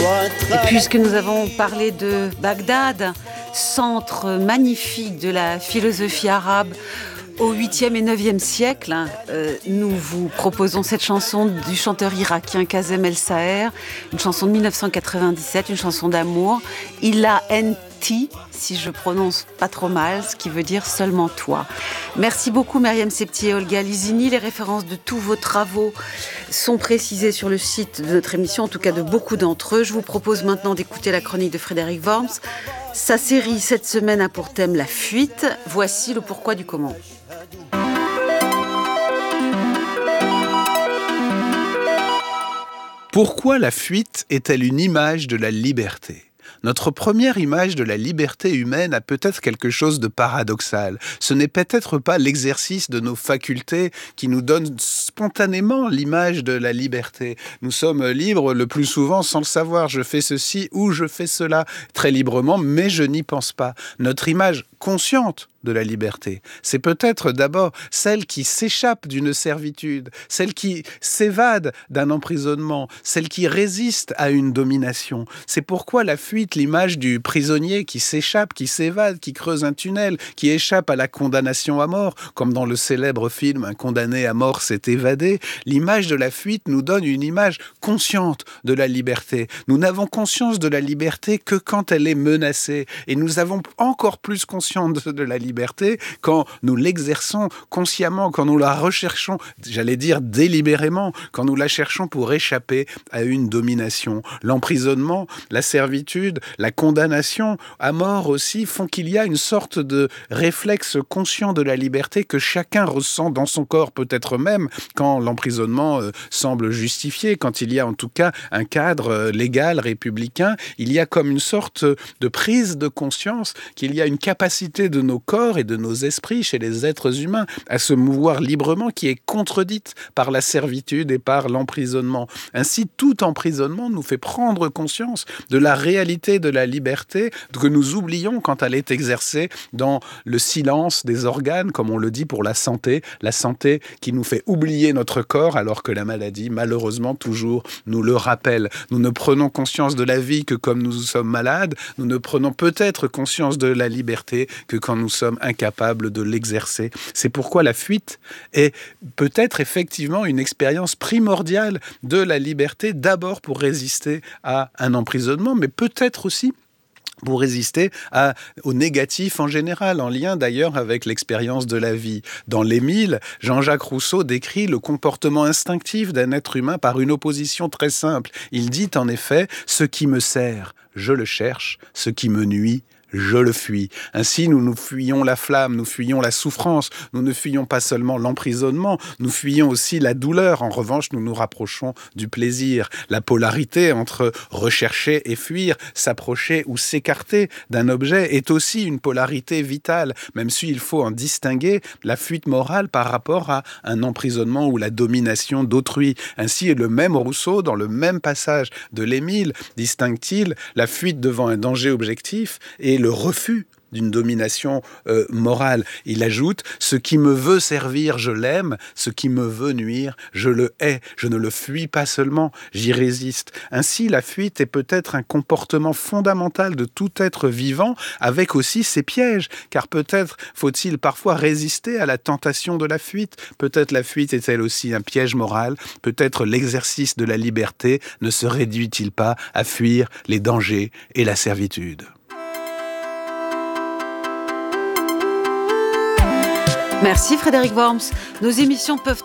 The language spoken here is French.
Et puisque nous avons parlé de Bagdad, centre magnifique de la philosophie arabe au 8e et 9e siècle, nous vous proposons cette chanson du chanteur irakien Kazem El-Saher, une chanson de 1997, une chanson d'amour. Illa Enti, si je prononce pas trop mal, ce qui veut dire seulement toi. Merci beaucoup Myriam Septi et Olga Lizini. Les références de tous vos travaux sont précisées sur le site de notre émission, en tout cas de beaucoup d'entre eux. Je vous propose maintenant d'écouter la chronique de Frédéric Worms. Sa série cette semaine a pour thème la fuite. Voici le pourquoi du comment. Pourquoi la fuite est-elle une image de la liberté ? Notre première image de la liberté humaine a peut-être quelque chose de paradoxal. Ce n'est peut-être pas l'exercice de nos facultés qui nous donne spontanément l'image de la liberté. Nous sommes libres le plus souvent sans le savoir. Je fais ceci ou je fais cela très librement, mais je n'y pense pas. Notre image consciente de la liberté, c'est peut-être d'abord celle qui s'échappe d'une servitude, celle qui s'évade d'un emprisonnement, celle qui résiste à une domination. C'est pourquoi la fuite, l'image du prisonnier qui s'échappe, qui s'évade, qui creuse un tunnel, qui échappe à la condamnation à mort, comme dans le célèbre film « Un condamné à mort s'est évadé », l'image de la fuite nous donne une image consciente de la liberté. Nous n'avons conscience de la liberté que quand elle est menacée, et nous avons encore plus conscience de la liberté quand nous l'exerçons consciemment, quand nous la recherchons, j'allais dire délibérément, quand nous la cherchons pour échapper à une domination. L'emprisonnement, la servitude, la condamnation à mort aussi font qu'il y a une sorte de réflexe conscient de la liberté que chacun ressent dans son corps, peut-être même quand l'emprisonnement semble justifié, quand il y a en tout cas un cadre légal, républicain, il y a comme une sorte de prise de conscience qu'il y a une capacité de nos corps et de nos esprits chez les êtres humains à se mouvoir librement qui est contredite par la servitude et par l'emprisonnement. Ainsi, tout emprisonnement nous fait prendre conscience de la réalité de la liberté que nous oublions quand elle est exercée dans le silence des organes, comme on le dit pour la santé qui nous fait oublier notre corps alors que la maladie, malheureusement, toujours nous le rappelle. Nous ne prenons conscience de la vie que comme nous sommes malades, nous ne prenons peut-être conscience de la liberté que quand nous sommes incapables de l'exercer. C'est pourquoi la fuite est peut-être effectivement une expérience primordiale de la liberté, d'abord pour résister à un emprisonnement, mais peut-être aussi pour résister au négatif en général, en lien d'ailleurs avec l'expérience de la vie. Dans l'Émile, Jean-Jacques Rousseau décrit le comportement instinctif d'un être humain par une opposition très simple. Il dit en effet « ce qui me sert, je le cherche, ce qui me nuit, je le fuis ». Ainsi, nous fuyons la flamme, nous fuyons la souffrance, nous ne fuyons pas seulement l'emprisonnement, nous fuyons aussi la douleur. En revanche, nous nous rapprochons du plaisir. La polarité entre rechercher et fuir, s'approcher ou s'écarter d'un objet est aussi une polarité vitale, même s'il faut en distinguer la fuite morale par rapport à un emprisonnement ou la domination d'autrui. Ainsi, le même Rousseau, dans le même passage de l'Émile, distingue-t-il la fuite devant un danger objectif et le refus d'une domination morale. Il ajoute « Ce qui me veut servir, je l'aime. Ce qui me veut nuire, je le hais. Je ne le fuis pas seulement, j'y résiste. » Ainsi, la fuite est peut-être un comportement fondamental de tout être vivant, avec aussi ses pièges. Car peut-être faut-il parfois résister à la tentation de la fuite. Peut-être la fuite est-elle aussi un piège moral. Peut-être l'exercice de la liberté ne se réduit-il pas à fuir les dangers et la servitude. Merci Frédéric Worms. Nos émissions peuvent